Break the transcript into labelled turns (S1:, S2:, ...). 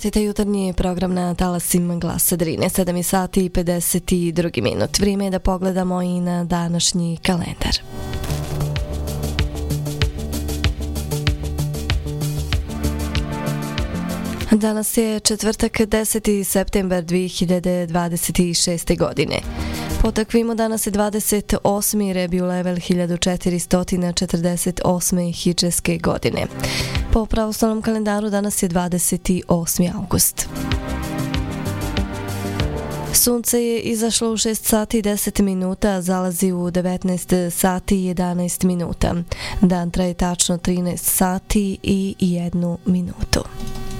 S1: Cite jutarnji program na talasima Glasa Drine, 7 sati i 52 minut. Vrijeme je da pogledamo i na današnji kalendar. Danas je četvrtak, 10. septembar 2026. godine. Po takvimo danas je 28. Rebiulevel 1448. hidžreske godine. Po pravoslavnom kalendaru danas je 28. august. Sunce je izašlo u 6 sati i 10 minuta, a zalazi u 19 sati i 11 minuta. Dan traje tačno 13 sati i 1 minutu.